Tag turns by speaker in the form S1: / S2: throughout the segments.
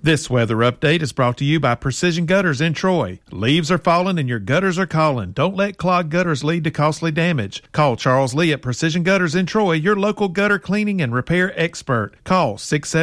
S1: This weather update is brought to you by Precision Gutters in Troy. Leaves are falling and your gutters are calling. Don't let clogged gutters lead to costly damage. Call Charles Lee at Precision Gutters in Troy, your local gutter cleaning and repair expert. Call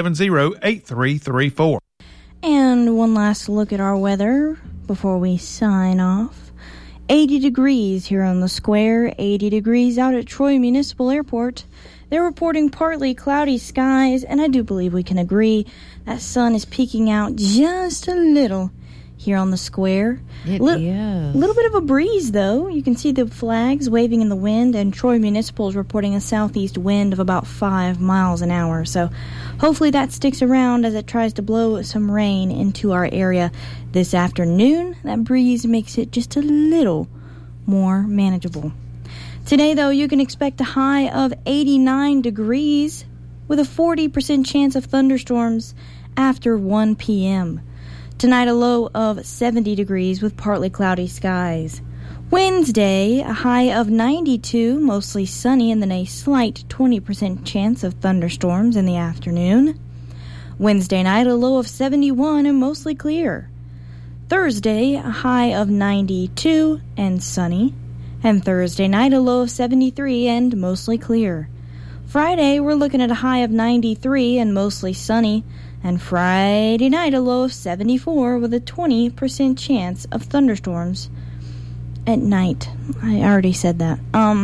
S1: 670-8334.
S2: And one last look at our weather before we sign off. 80 degrees here on the square, 80 degrees out at Troy Municipal Airport. They're reporting partly cloudy skies, and I do believe we can agree that sun is peeking out just a little here on the square.
S3: It is.
S2: A little bit of a breeze, though. You can see the flags waving in the wind, and Troy Municipal is reporting a southeast wind of about 5 miles an hour. So hopefully that sticks around as it tries to blow some rain into our area this afternoon. That breeze makes it just a little more manageable. Today, though, you can expect a high of 89 degrees with a 40% chance of thunderstorms after 1 p.m. Tonight, a low of 70 degrees with partly cloudy skies. Wednesday, a high of 92, mostly sunny, and then a slight 20% chance of thunderstorms in the afternoon. Wednesday night, a low of 71 and mostly clear. Thursday, a high of 92 and sunny. And Thursday night, a low of 73 and mostly clear. Friday, we're looking at a high of 93 and mostly sunny. And Friday night, a low of 74 with a 20% chance of thunderstorms at night. I already said that.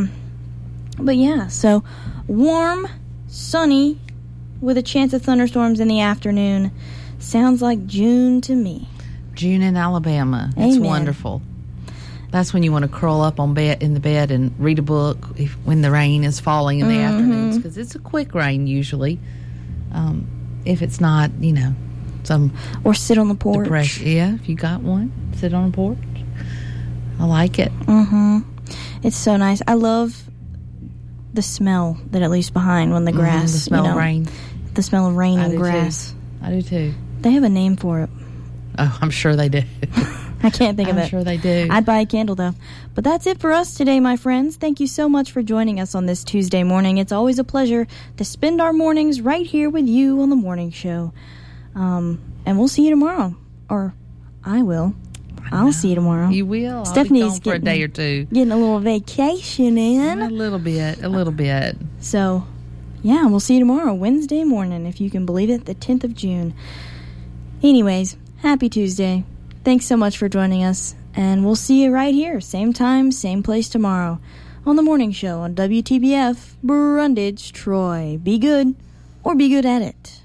S2: But yeah, so warm, sunny, with a chance of thunderstorms in the afternoon. Sounds like June to me.
S3: June in Alabama. It's
S2: Amen.
S3: Wonderful. That's when you want to curl up in the bed and read a book when the rain is falling in the afternoons, because it's a quick rain usually. If it's not, some...
S2: Or sit on the porch.
S3: Depression. Yeah, if you got one, sit on the porch. I like it.
S2: It's so nice. I love the smell that it leaves behind when the grass...
S3: The smell of rain.
S2: The smell of rain and grass.
S3: I do too.
S2: They have a name for it.
S3: Oh, I'm sure they do.
S2: I can't think of it.
S3: I'm sure they do.
S2: I'd buy a candle, though. But that's it for us today, my friends. Thank you so much for joining us on this Tuesday morning. It's always a pleasure to spend our mornings right here with you on the morning show. And we'll see you tomorrow. Or I will. I'll see you tomorrow.
S3: You will.
S2: Stephanie's
S3: I'll be gone for a day or two.
S2: Getting a little vacation in.
S3: A little bit.
S2: So, yeah, we'll see you tomorrow, Wednesday morning, if you can believe it, the 10th of June. Anyways, happy Tuesday. Thanks so much for joining us, and we'll see you right here, same time, same place tomorrow, on the morning show on WTBF, Brundage, Troy. Be good, or be good at it.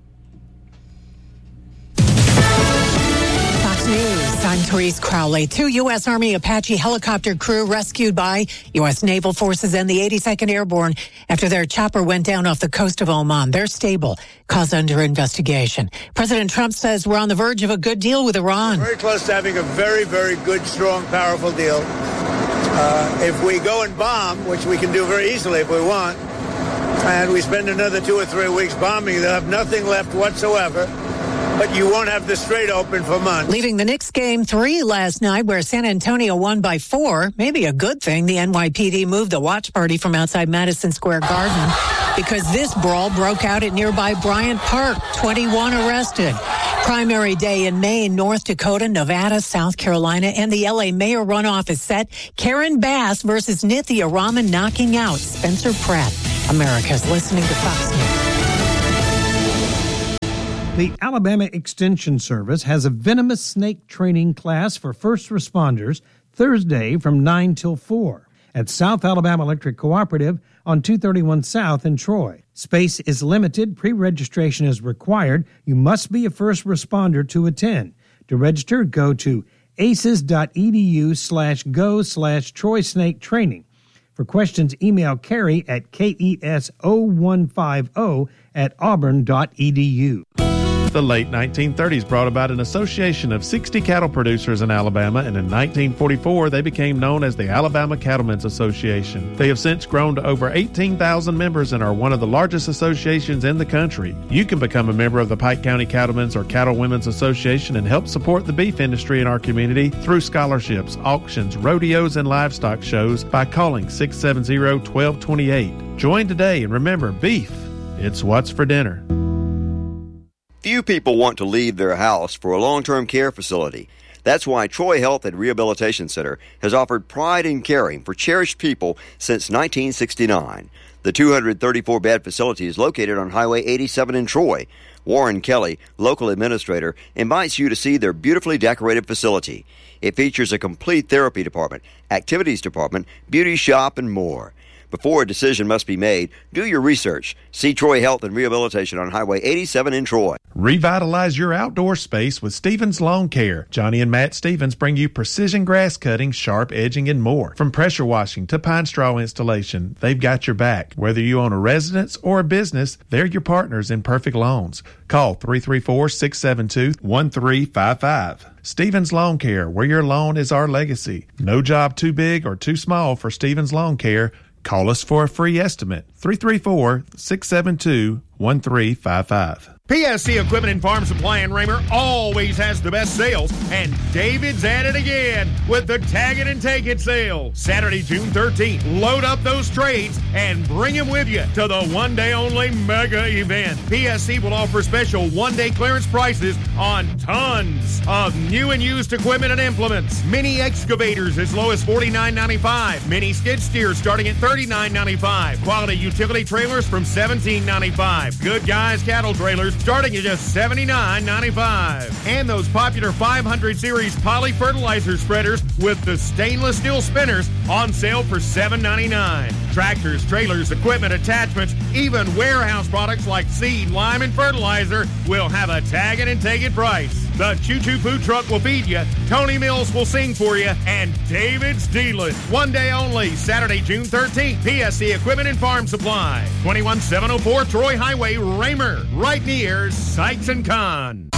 S4: Fox News, I'm Therese Crowley. 2 U.S. Army Apache helicopter crew rescued by U.S. Naval Forces and the 82nd Airborne after their chopper went down off the coast of Oman. They're stable. Cause under investigation. President Trump says we're on the verge of a good deal with Iran.
S5: We're very close to having a very, very good, strong, powerful deal. If we go and bomb, which we can do very easily if we want, and we spend another 2 or 3 weeks bombing, they'll have nothing left whatsoever. But you won't have the Strait open for months.
S4: Leaving the Knicks game 3 last night where San Antonio won by 4. Maybe a good thing the NYPD moved the watch party from outside Madison Square Garden because this brawl broke out at nearby Bryant Park. 21 arrested. Primary day in Maine, North Dakota, Nevada, South Carolina, and the LA mayor runoff is set. Karen Bass versus Nithya Raman knocking out Spencer Pratt. America's listening to Fox News.
S6: The Alabama Extension Service has a venomous snake training class for first responders Thursday from 9 till 4 at South Alabama Electric Cooperative on 231 South in Troy. Space is limited. Pre-registration is required. You must be a first responder to attend. To register, go to aces.edu/go/Troy Snake Training. For questions, email Carrie at KES0150@auburn.edu.
S1: The late 1930s brought about an association of 60 cattle producers in Alabama, and in 1944 they became known as the Alabama Cattlemen's Association. They have since grown to over 18,000 members and are one of the largest associations in the country. You can become a member of the Pike County Cattlemen's or Cattle Women's Association and help support the beef industry in our community through scholarships, auctions, rodeos, and livestock shows by calling 670-1228. Join today, and remember, beef, it's what's for dinner.
S7: Few people want to leave their house for a long-term care facility. That's why Troy Health and Rehabilitation Center has offered pride in caring for cherished people since 1969. The 234-bed facility is located on Highway 87 in Troy. Warren Kelly, local administrator, invites you to see their beautifully decorated facility. It features a complete therapy department, activities department, beauty shop, and more. Before a decision must be made, do your research. See Troy Health and Rehabilitation on Highway 87 in Troy.
S1: Revitalize your outdoor space with Stevens Lawn Care. Johnny and Matt Stevens bring you precision grass cutting, sharp edging, and more. From pressure washing to pine straw installation, they've got your back. Whether you own a residence or a business, they're your partners in perfect lawns. Call 334-672-1355. Stevens Lawn Care, where your lawn is our legacy. No job too big or too small for Stevens Lawn Care. Call us for a free estimate. 334-672-1355.
S8: PSC Equipment and Farm Supply in Raymer always has the best sales, and David's at it again with the Tag It and Take It sale. Saturday, June 13th, load up those trades and bring them with you to the one-day-only mega event. PSC will offer special one-day clearance prices on tons of new and used equipment and implements. Mini excavators as low as $49.95. Mini skid steers starting at $39.95. Quality utility trailers from $17.95. Good Guys cattle trailers starting at just $79.95. And those popular 500 series poly fertilizer spreaders with the stainless steel spinners on sale for $7.99. Tractors, trailers, equipment, attachments, even warehouse products like seed, lime, and fertilizer will have a Tag It and Take It price. The Choo Choo Food Truck will feed you, Tony Mills will sing for you, and David's dealing. One day only, Saturday, June 13th, PSC Equipment and Farm Supply, 21704 Troy Highway, Raymer, right near Sykes & Kahn.